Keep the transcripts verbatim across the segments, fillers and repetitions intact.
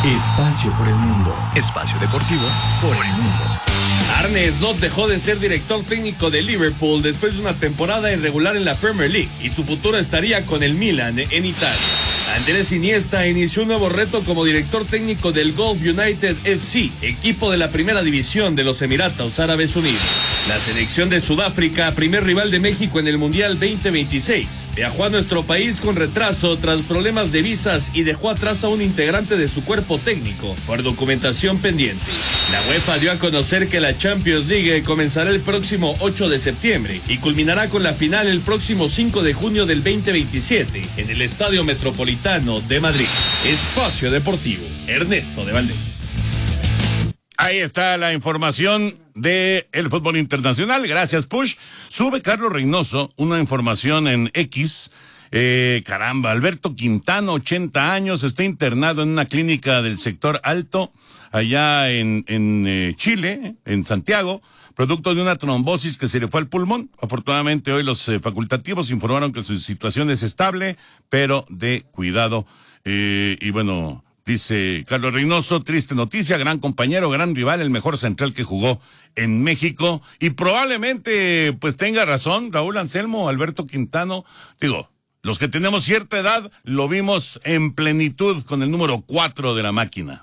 Espacio por el mundo. Espacio deportivo por el mundo. Arne Slot dejó de ser director técnico de Liverpool después de una temporada irregular en la Premier League y su futuro estaría con el Milan en Italia. Andrés Iniesta inició un nuevo reto como director técnico del Gulf United F C, equipo de la primera división de los Emiratos Árabes Unidos. La selección de Sudáfrica, primer rival de México en el Mundial veinte veintiséis, viajó a nuestro país con retraso tras problemas de visas y dejó atrás a un integrante de su cuerpo técnico por documentación pendiente. La UEFA dio a conocer que la Champions League comenzará el próximo ocho de septiembre y culminará con la final el próximo cinco de junio del veinte veintisiete en el Estadio Metropolitano de Madrid. Espacio Deportivo, Ernesto de Valdés. Ahí está la información de el fútbol internacional. Gracias, Push. Sube Carlos Reynoso una información en X. Eh, caramba, Alberto Quintano, ochenta años, está internado en una clínica del sector alto, allá en, en eh, Chile, en Santiago, producto de una trombosis que se le fue al pulmón. Afortunadamente hoy los eh, facultativos informaron que su situación es estable, pero de cuidado. Eh, y bueno, dice Carlos Reynoso, triste noticia, gran compañero, gran rival, el mejor central que jugó en México. Y probablemente pues tenga razón Raúl Anselmo, Alberto Quintano, digo, los que tenemos cierta edad lo vimos en plenitud con el número cuatro de la máquina.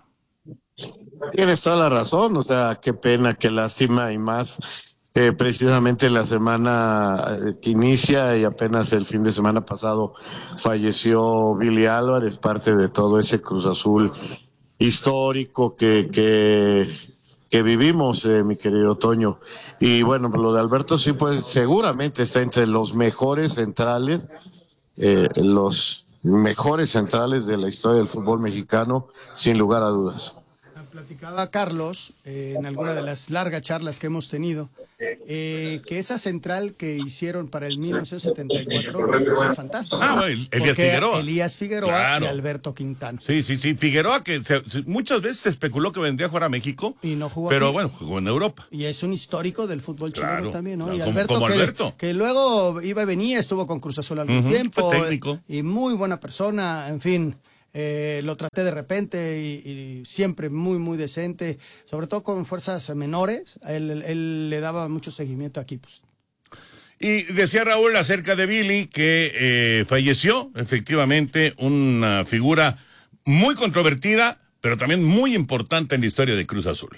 Tienes toda la razón, o sea, qué pena, qué lástima, y más eh, precisamente la semana que inicia y apenas el fin de semana pasado falleció Billy Álvarez, parte de todo ese Cruz Azul histórico que que, que vivimos, eh, mi querido Toño. Y bueno, lo de Alberto sí, pues seguramente está entre los mejores centrales, eh, los mejores centrales de la historia del fútbol mexicano, sin lugar a dudas. Platicaba Carlos eh, en alguna de las largas charlas que hemos tenido, eh, que esa central que hicieron para el mil novecientos setenta y cuatro fue fantástica. Ah, el, Elías Figueroa. Elías Figueroa claro. Y Alberto Quintano. Sí, sí, sí. Figueroa, que se, se, muchas veces se especuló que vendría a jugar a México. Y no jugó Pero aquí. Bueno, jugó en Europa. Y es un histórico del fútbol chileno claro, también, ¿no? Claro, y como, Alberto, como que, Alberto. Que luego iba y venía, estuvo con Cruz Azul algún uh-huh, tiempo. Fue técnico. Y muy buena persona, en fin. Eh, lo traté de repente y, y siempre muy, muy decente, sobre todo con fuerzas menores. Él, él, él le daba mucho seguimiento a equipos. Y decía Raúl acerca de Billy que eh, falleció, efectivamente, una figura muy controvertida, pero también muy importante en la historia de Cruz Azul.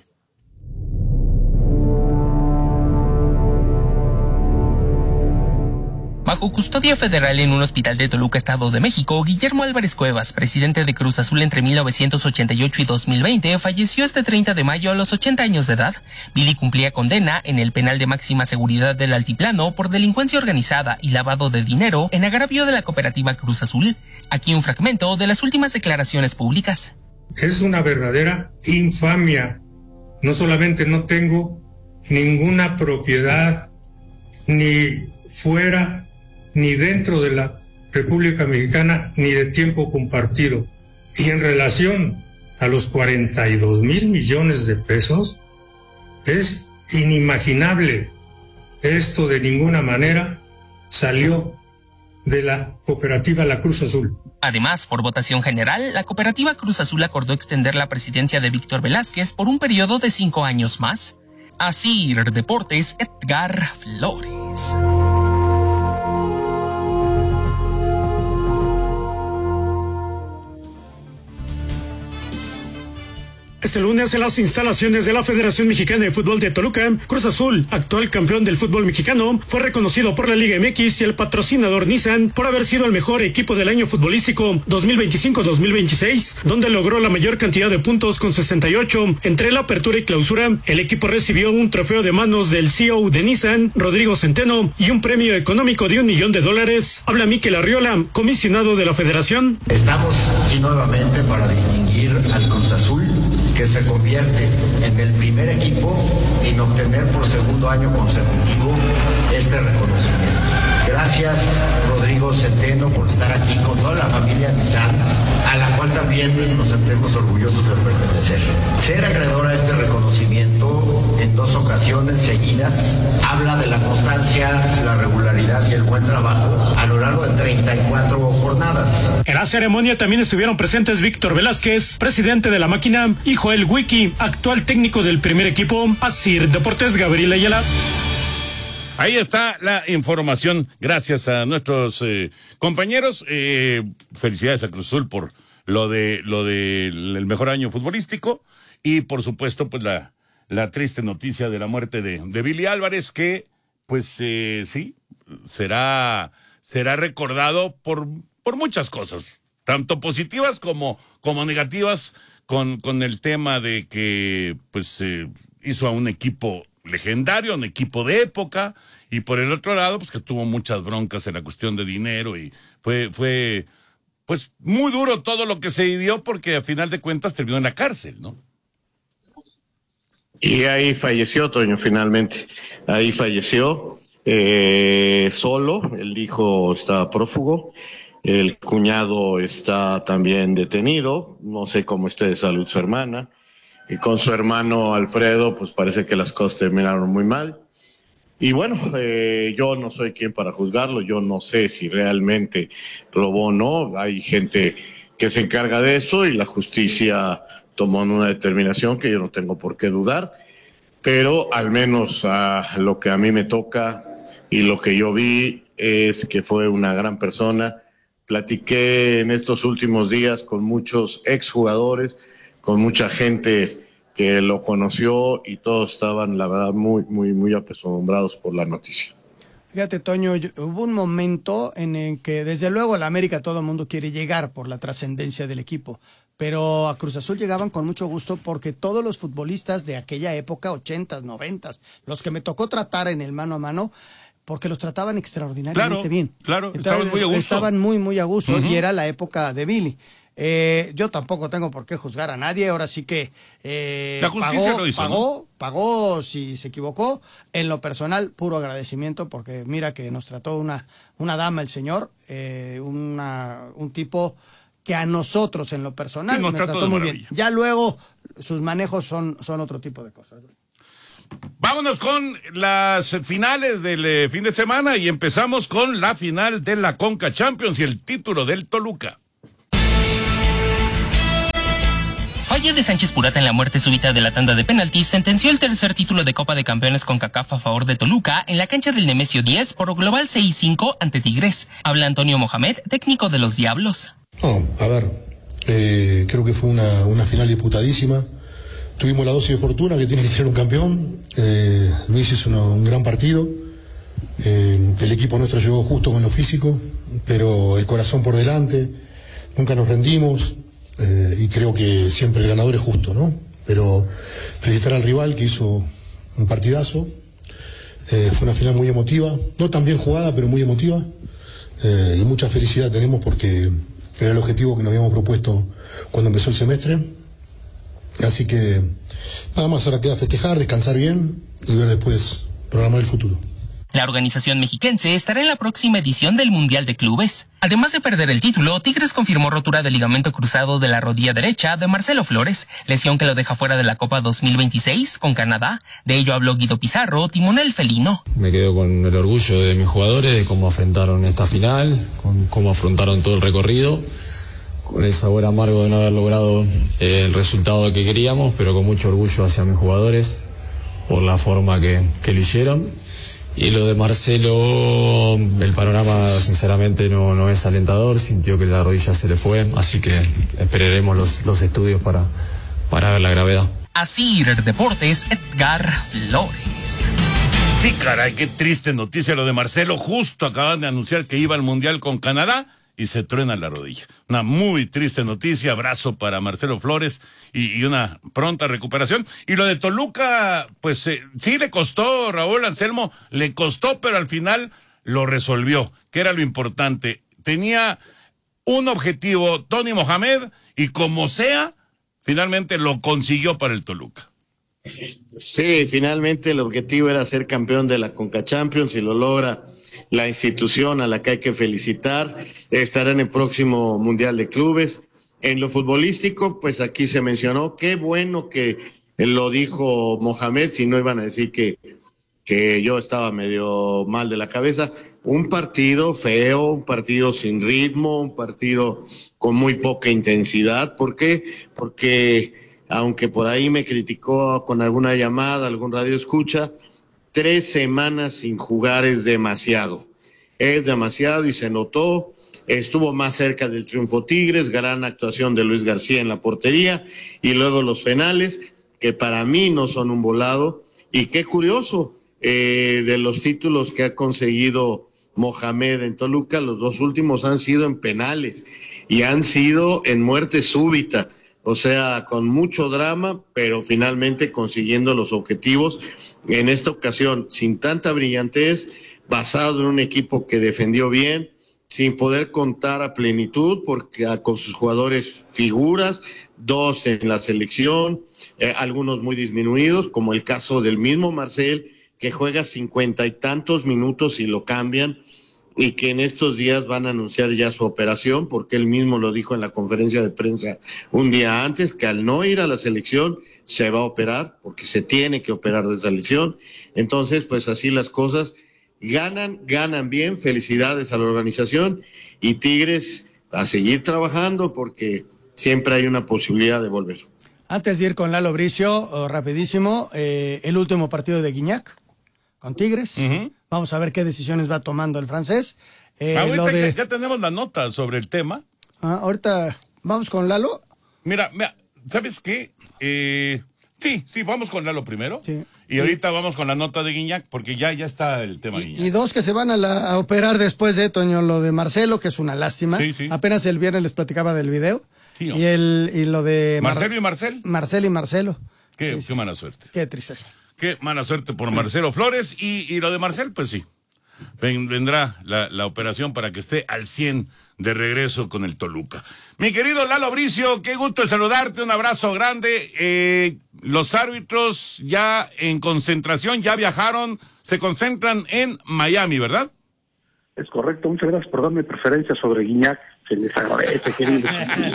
Bajo custodia federal en un hospital de Toluca, Estado de México, Guillermo Álvarez Cuevas, presidente de Cruz Azul entre mil novecientos ochenta y ocho y dos mil veinte, falleció este treinta de mayo a los ochenta años de edad. Billy cumplía condena en el penal de máxima seguridad del Altiplano por delincuencia organizada y lavado de dinero en agravio de la cooperativa Cruz Azul. Aquí un fragmento de las últimas declaraciones públicas. Es una verdadera infamia. No solamente no tengo ninguna propiedad ni fuera ni dentro de la República Mexicana, ni de tiempo compartido. Y en relación a los cuarenta y dos mil millones de pesos, es inimaginable. Esto de ninguna manera salió de la cooperativa La Cruz Azul. Además, por votación general, la cooperativa Cruz Azul acordó extender la presidencia de Víctor Velázquez por un periodo de cinco años más. Asir Deportes, Edgar Flores. Este lunes en las instalaciones de la Federación Mexicana de Fútbol de Toluca, Cruz Azul, actual campeón del fútbol mexicano, fue reconocido por la Liga M X y el patrocinador Nissan por haber sido el mejor equipo del año futbolístico dos mil veinticinco dos mil veintiséis, donde logró la mayor cantidad de puntos con sesenta y ocho. Entre la apertura y clausura, el equipo recibió un trofeo de manos del C E O de Nissan, Rodrigo Centeno, y un premio económico de un millón de dólares. Habla Mikel Arriola, comisionado de la Federación. Estamos aquí nuevamente para distinguir al Cruz Azul que se convierte en el primer equipo en obtener por segundo año consecutivo este reconocimiento. Gracias, Rodrigo Centeno, por estar aquí con toda la familia Nissan, a la cual también nos sentimos orgullosos de pertenecer. Ser acreedor a este reconocimiento en dos ocasiones seguidas habla de la constancia, la regularidad y el buen trabajo a lo largo de treinta y cuatro jornadas. En la ceremonia también estuvieron presentes Víctor Velázquez, presidente de la máquina, y Joel Wiki, actual técnico del primer equipo. Asir Deportes, Gabriel Ayala. Ahí está la información. Gracias a nuestros eh, compañeros. Eh, felicidades a Cruz Azul por lo de lo de el mejor año futbolístico y por supuesto pues la la triste noticia de la muerte de, de Billy Álvarez, que pues eh, sí será será recordado por por muchas cosas, tanto positivas como como negativas, con con el tema de que pues eh, hizo a un equipo legendario, un equipo de época, y por el otro lado pues que tuvo muchas broncas en la cuestión de dinero y fue fue pues muy duro todo lo que se vivió, porque a final de cuentas terminó en la cárcel, ¿no? Y ahí falleció, Toño, finalmente. Ahí falleció, eh, solo, el hijo está prófugo, el cuñado está también detenido, no sé cómo esté de salud su hermana, y con su hermano Alfredo, pues parece que las cosas terminaron muy mal. Y bueno, eh, yo no soy quien para juzgarlo, yo no sé si realmente robó o no, hay gente que se encarga de eso y la justicia tomó una determinación que yo no tengo por qué dudar, pero al menos a lo que a mí me toca y lo que yo vi es que fue una gran persona. Platiqué en estos últimos días con muchos exjugadores, con mucha gente que lo conoció y todos estaban, la verdad, muy, muy, muy apesombrados por la noticia. Fíjate, Toño, yo, hubo un momento en el que, desde luego, la América todo el mundo quiere llegar por la trascendencia del equipo, pero a Cruz Azul llegaban con mucho gusto porque todos los futbolistas de aquella época, ochentas, noventas, los que me tocó tratar en el mano a mano, porque los trataban extraordinariamente claro, bien. Claro, Entonces, estaban muy a gusto. Estaban muy, muy a gusto, Uh-huh. y era la época de Billy. Eh, yo tampoco tengo por qué juzgar a nadie, ahora sí que eh, la justicia pagó, lo hizo, pagó, ¿no? pagó si se equivocó. En lo personal, puro agradecimiento, porque mira que nos trató una, una dama el señor, eh, una, un tipo que a nosotros en lo personal sí, nos me trató trató muy maravilla. bien. Ya luego sus manejos son, son otro tipo de cosas. Vámonos con las finales del eh, fin de semana y empezamos con la final de la Conca Champions y el título del Toluca. Falla de Sánchez Purata en la muerte súbita de la tanda de penaltis sentenció el tercer título de Copa de Campeones con CONCACAF a favor de Toluca en la cancha del Nemesio diez por global seis cinco ante Tigres. Habla Antonio Mohamed, técnico de los Diablos. No, a ver, eh, creo que fue una, una final disputadísima. Tuvimos la dosis de fortuna que tiene que ser un campeón. Eh, Luis hizo una, un gran partido. Eh, el equipo nuestro llegó justo con lo físico, pero el corazón por delante. Nunca nos rendimos. Eh, y creo que siempre el ganador es justo, ¿no? Pero felicitar al rival que hizo un partidazo. Eh, fue una final muy emotiva, no tan bien jugada, pero muy emotiva. Eh, y mucha felicidad tenemos porque era el objetivo que nos habíamos propuesto cuando empezó el semestre. Así que nada más, ahora queda festejar, descansar bien y ver después programar el futuro. La organización mexiquense estará en la próxima edición del Mundial de Clubes. Además de perder el título, Tigres confirmó rotura del ligamento cruzado de la rodilla derecha de Marcelo Flores, lesión que lo deja fuera de la Copa dos mil veintiséis con Canadá. De ello habló Guido Pizarro, timonel felino. Me quedo con el orgullo de mis jugadores, de cómo afrontaron esta final, con cómo afrontaron todo el recorrido, con el sabor amargo de no haber logrado eh, el resultado que queríamos, pero con mucho orgullo hacia mis jugadores por la forma que, que lo hicieron. Y lo de Marcelo, el panorama sinceramente no, no es alentador, sintió que la rodilla se le fue, así que esperaremos los, los estudios para, para ver la gravedad. Asir Deportes, Edgar Flores. Sí, caray, qué triste noticia lo de Marcelo. Justo acaban de anunciar que iba al Mundial con Canadá y se truena la rodilla. Una muy triste noticia, abrazo para Marcelo Flores y, y una pronta recuperación. Y lo de Toluca, pues eh, sí le costó, Raúl Anselmo, le costó, pero al final lo resolvió, que era lo importante. Tenía un objetivo, Tony Mohamed, y como sea, finalmente lo consiguió para el Toluca. Sí, finalmente el objetivo era ser campeón de la Conca Champions y lo logra la institución a la que hay que felicitar. Estará en el próximo Mundial de Clubes. En lo futbolístico, pues aquí se mencionó, qué bueno que lo dijo Mohamed, si no iban a decir que, que yo estaba medio mal de la cabeza. Un partido feo, un partido sin ritmo, un partido con muy poca intensidad. ¿Por qué? Porque aunque por ahí me criticó con alguna llamada, algún radio escucha, tres semanas sin jugar es demasiado. Es demasiado y se notó. Estuvo más cerca del triunfo Tigres, gran actuación de Luis García en la portería y luego los penales, que para mí no son un volado. Y qué curioso, eh, de los títulos que ha conseguido Mohamed en Toluca, los dos últimos han sido en penales y han sido en muerte súbita, o sea, con mucho drama, pero finalmente consiguiendo los objetivos. En esta ocasión, sin tanta brillantez, basado en un equipo que defendió bien, sin poder contar a plenitud, porque ah, con sus jugadores figuras, dos en la selección, eh, algunos muy disminuidos, como el caso del mismo Marcel, que juega cincuenta y tantos minutos y lo cambian, y que en estos días van a anunciar ya su operación, porque él mismo lo dijo en la conferencia de prensa un día antes, que al no ir a la selección se va a operar, porque se tiene que operar de esa lesión. Entonces, pues así las cosas. Ganan, ganan bien, felicidades a la organización y Tigres a seguir trabajando porque siempre hay una posibilidad de volver. Antes de ir con Lalo Bricio, oh, rapidísimo, eh, el último partido de Guignac con Tigres. Uh-huh. Vamos a ver qué decisiones va tomando el francés. Eh, ahorita lo de... ya tenemos la nota sobre el tema. Ah, ahorita vamos con Lalo. Mira, mira, ¿sabes qué? Eh, sí, sí, vamos con Lalo primero. Sí. Y ahorita vamos con la nota de Guignac, porque ya, ya está el tema de Guignac. Y dos que se van a, la, a operar después de Toño, lo de Marcelo, que es una lástima. Sí, sí. Apenas el viernes les platicaba del video. Sí, no. Y el y lo de... Marcelo y Marcel. Marcelo y Marcelo. Qué, sí, qué sí. mala suerte. Qué tristeza. Qué mala suerte por Marcelo Flores. Y, y lo de Marcel, pues sí. Ven, vendrá la, la operación para que esté al cien de regreso con el Toluca. Mi querido Lalo Bricio, qué gusto saludarte, un abrazo grande. Eh, los árbitros ya en concentración, ya viajaron, se concentran en Miami, ¿verdad? Es correcto, muchas gracias por darme preferencia sobre Guignac, se les agradece, queridos.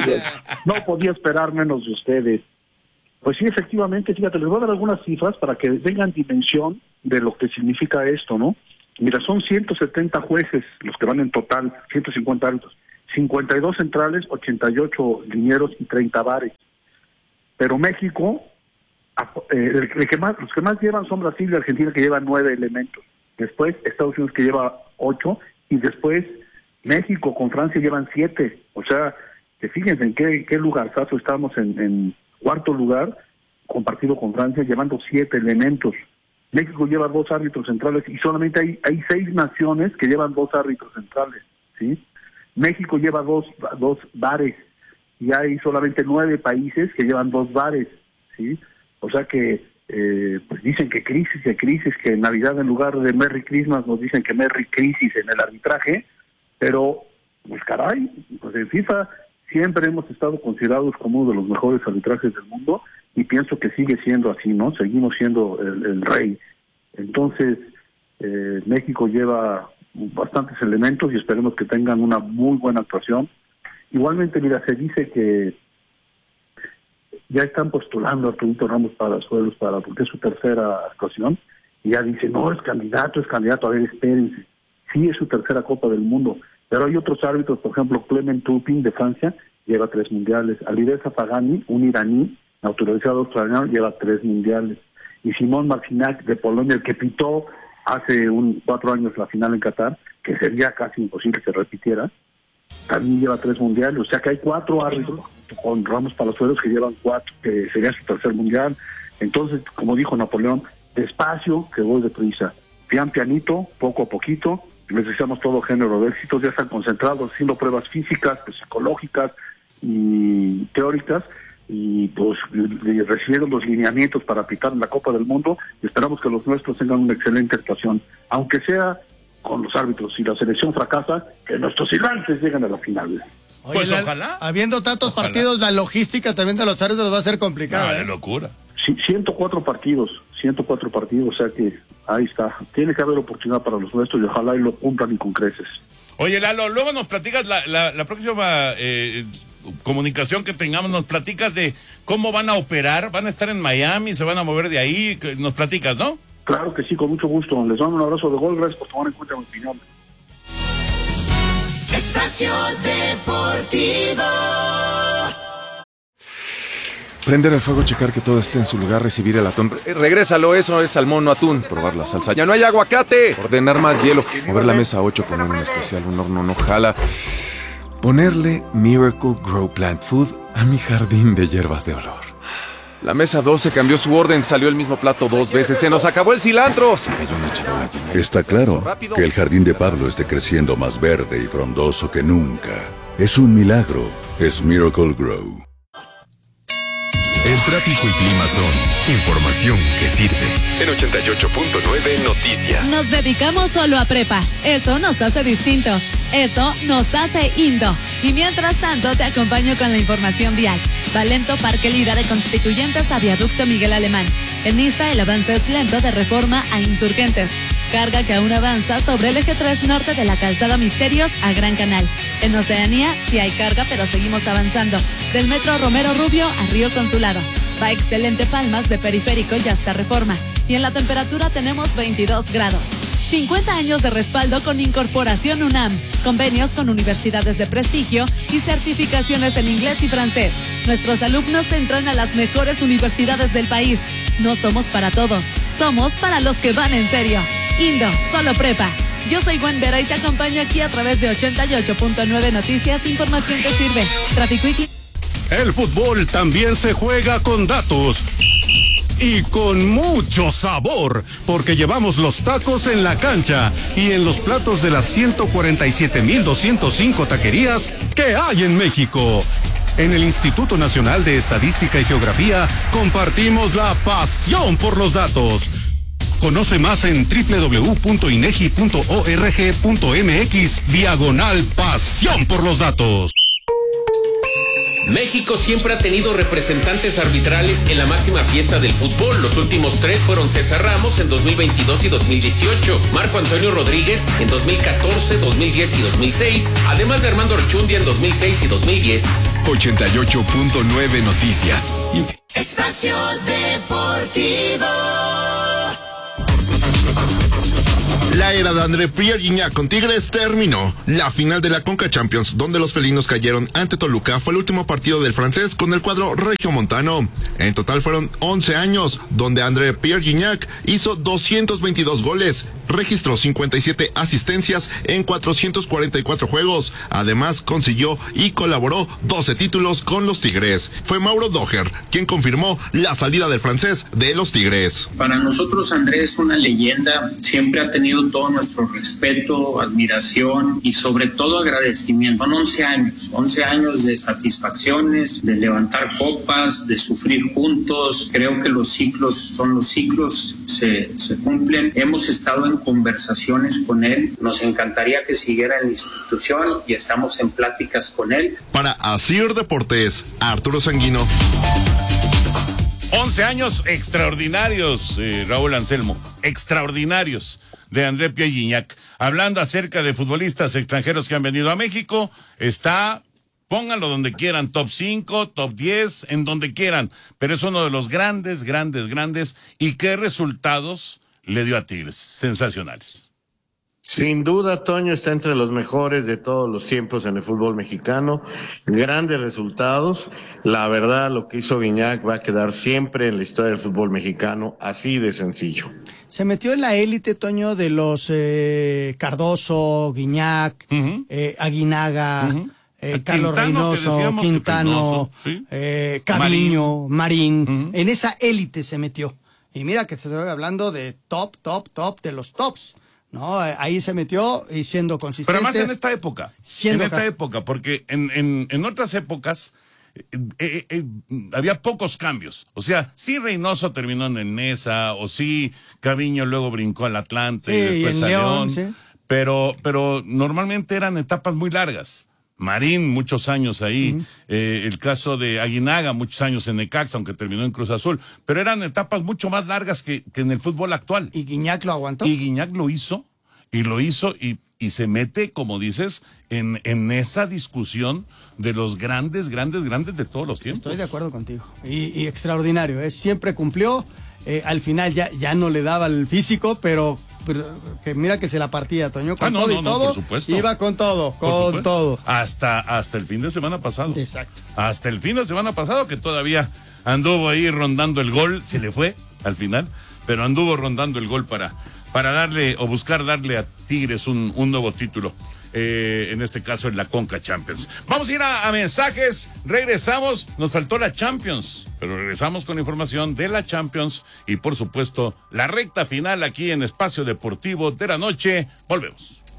No podía esperar menos de ustedes. Pues sí, efectivamente, fíjate, les voy a dar algunas cifras para que tengan dimensión de lo que significa esto, ¿no? Mira, son ciento setenta jueces los que van en total, ciento cincuenta árbitros, cincuenta y dos centrales, ochenta y ocho linieros y treinta bares. Pero México, eh, el, el que más, los que más llevan son Brasil y Argentina, que llevan nueve elementos. Después Estados Unidos, que lleva ocho, y después México con Francia llevan siete. O sea, que fíjense en qué, qué lugarzazo estamos en, en cuarto lugar, compartido con Francia, llevando siete elementos. México lleva dos árbitros centrales y solamente hay, hay seis naciones que llevan dos árbitros centrales, ¿sí? México lleva dos, dos bares y hay solamente nueve países que llevan dos bares, ¿sí? O sea que eh, pues dicen que crisis de crisis, que en Navidad en lugar de Merry Christmas nos dicen que Merry Crisis en el arbitraje, pero pues caray, pues en FIFA siempre hemos estado considerados como uno de los mejores arbitrajes del mundo y pienso que sigue siendo así, ¿no? Seguimos siendo el, el rey. Entonces, eh, México lleva bastantes elementos y esperemos que tengan una muy buena actuación. Igualmente, mira, se dice que ya están postulando a Arturito Ramos Palazuelos para, porque es su tercera actuación, y ya dice, no, es candidato, es candidato, a ver, espérense. Sí, es su tercera Copa del Mundo, pero hay otros árbitros, por ejemplo, Clement Turpin de Francia, lleva tres mundiales. Alireza Pagani, un iraní, naturalizado australiano, lleva tres mundiales. Y Simón Marcinac de Polonia, el que pitó hace un cuatro años la final en Qatar, que sería casi imposible que repitiera, también lleva tres mundiales. O sea que hay cuatro árbitros con Ramos Palazuelos que llevan cuatro, que sería su tercer mundial. Entonces, como dijo Napoleón, despacio, que voy deprisa. Pian pianito, poco a poquito. Les deseamos todo género de éxitos. Ya están concentrados haciendo pruebas físicas, psicológicas y teóricas, y pues recibieron los lineamientos para aplicar en la Copa del Mundo y esperamos que los nuestros tengan una excelente actuación, aunque sea con los árbitros. Si la selección fracasa, que nuestros gigantes lleguen a la final. Oye, pues la, ojalá. Habiendo tantos Ojalá. partidos, la logística también de los árbitros va a ser complicada. No, de ¿eh? locura. Sí, ciento cuatro partidos, ciento cuatro partidos, o sea que ahí está. Tiene que haber oportunidad para los nuestros y ojalá y lo cumplan y con creces. Oye, Lalo, luego nos platicas la, la, la próxima eh, comunicación que tengamos, nos platicas de cómo van a operar, van a estar en Miami, se van a mover de ahí, nos platicas, ¿no? Claro que sí, con mucho gusto. Les mando un abrazo de gol, gracias por tomar en cuenta mi opinión. Espacio Deportivo. Prender el fuego, checar que todo esté en su lugar, recibir el atún. Eh, regrésalo, eso es salmón, no atún. Probar la salsa. ¡Ya no hay aguacate! Ordenar más hielo. Mover la mesa a ocho, poner un especial, un horno no jala. Ponerle Miracle Grow Plant Food a mi jardín de hierbas de olor. La mesa doce cambió su orden, salió el mismo plato dos veces. ¡Se nos acabó el cilantro! Se cayó una charola llena. Está claro que el jardín de Pablo esté creciendo más verde y frondoso que nunca. Es un milagro. Es Miracle Grow. El tráfico y clima son información que sirve. En ochenta y ocho punto nueve Noticias. Nos dedicamos solo a prepa. Eso nos hace distintos. Eso nos hace Indo. Y mientras tanto te acompaño con la información vial. Valento Parque Lira de Constituyentes a Viaducto Miguel Alemán. En Niza el avance es lento de Reforma a Insurgentes. Carga que aún avanza sobre el eje tres norte de la calzada Misterios a Gran Canal. En Oceanía sí hay carga, pero seguimos avanzando. Del metro Romero Rubio a Río Consulado. Va excelente Palmas de Periférico y hasta Reforma. Y en la temperatura tenemos veintidós grados. cincuenta años de respaldo con Incorporación UNAM. Convenios con universidades de prestigio y certificaciones en inglés y francés. Nuestros alumnos entran a las mejores universidades del país. No somos para todos, somos para los que van en serio. Indo, solo prepa. Yo soy Gwen Vera y te acompaño aquí a través de ochenta y ocho punto nueve Noticias, información que sirve. Tráfico y clima. El fútbol también se juega con datos y con mucho sabor, porque llevamos los tacos en la cancha y en los platos de las ciento cuarenta y siete mil doscientos cinco taquerías que hay en México. En el Instituto Nacional de Estadística y Geografía compartimos la pasión por los datos. Conoce más en doble u doble u doble u punto inegi punto org punto mx diagonal pasión por los datos. México siempre ha tenido representantes arbitrales en la máxima fiesta del fútbol. Los últimos tres fueron César Ramos en dos mil veintidós y dos mil dieciocho, Marco Antonio Rodríguez en dos mil catorce, dos mil diez y dos mil seis, además de Armando Archundia en dos mil seis y dos mil diez. ochenta y ocho punto nueve Noticias. Espacio Deportivo. La era de André Pierre Gignac con Tigres terminó. La final de la Conca Champions, donde los felinos cayeron ante Toluca, fue el último partido del francés con el cuadro regiomontano. En total fueron once años, donde André Pierre Gignac hizo doscientos veintidós goles, registró cincuenta y siete asistencias en cuatrocientos cuarenta y cuatro juegos. Además, consiguió y colaboró doce títulos con los Tigres. Fue Mauro Doher quien confirmó la salida del francés de los Tigres. Para nosotros Andrés es una leyenda, siempre ha tenido todo nuestro respeto, admiración y sobre todo agradecimiento. Son once años, once años de satisfacciones, de levantar copas, de sufrir juntos. Creo que los ciclos son los ciclos, se, se cumplen. Hemos estado en conversaciones con él, nos encantaría que siguiera en la institución y estamos en pláticas con él. Para Asir Deportes, Arturo Sanguino. once años extraordinarios, eh, Raúl Anselmo, extraordinarios de André Pierre Gignac. Hablando acerca de futbolistas extranjeros que han venido a México, está, pónganlo donde quieran, top cinco, top diez, en donde quieran, pero es uno de los grandes, grandes, grandes, y qué resultados le dio a Tigres, sensacionales. Sin duda, Toño está entre los mejores de todos los tiempos en el fútbol mexicano. Grandes resultados. La verdad, lo que hizo Gignac va a quedar siempre en la historia del fútbol mexicano, así de sencillo. Se metió en la élite, Toño, de los eh, Cardoso, Gignac, uh-huh. eh, Aguinaga, uh-huh. eh, Carlos Reynoso, Quintano, ¿sí? eh, Caviño, Marín. Marín. Uh-huh. En esa élite se metió. Y mira que se estoy hablando de top, top, top de los tops. No, ahí se metió y siendo consistente. Pero además en esta época, en esta época, porque en, en, en otras épocas eh, eh, eh, había pocos cambios. O sea, sí Reynoso terminó en el Nesa, o sí Caviño luego brincó al Atlante sí, y después y a León, León, sí. pero, pero normalmente eran etapas muy largas. Marín, muchos años ahí, uh-huh. eh, el caso de Aguinaga, muchos años en Necaxa, aunque terminó en Cruz Azul, pero eran etapas mucho más largas que, que en el fútbol actual. ¿Y Guiñac lo aguantó? Y Guiñac lo hizo, y lo hizo, y, y se mete, como dices, en, en esa discusión de los grandes, grandes, grandes de todos los tiempos. Estoy de acuerdo contigo. Y, y extraordinario, ¿eh? Siempre cumplió. Eh, al final ya, ya no le daba el físico, pero, pero que mira que se la partía, Toño, con ah, no, todo no, y no, todo, por supuesto. Iba con todo, con todo. Hasta, hasta el fin de semana pasado. Exacto. Hasta el fin de semana pasado, que todavía anduvo ahí rondando el gol, se le fue al final, pero anduvo rondando el gol para, para darle o buscar darle a Tigres un, un nuevo título. Eh, en este caso en la Conca Champions. Vamos a ir a, a mensajes, regresamos, nos faltó la Champions, pero regresamos con información de la Champions y por supuesto la recta final aquí en Espacio Deportivo de la Noche. Volvemos.